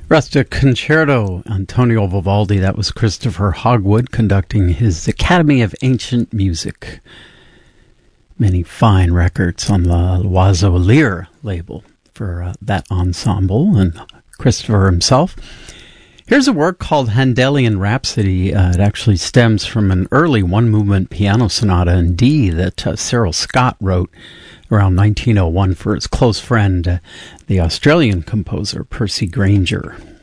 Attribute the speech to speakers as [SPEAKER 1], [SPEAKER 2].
[SPEAKER 1] Rustic Concerto, Antonio Vivaldi. That was Christopher Hogwood conducting his Academy of Ancient Music. Many fine records on the L'Oiseau Lyre label for that ensemble, and Christopher himself. Here's a work called Handelian Rhapsody. It actually stems from an early one-movement piano sonata in D that Cyril Scott wrote around 1901 for his close friend, the Australian composer Percy Grainger.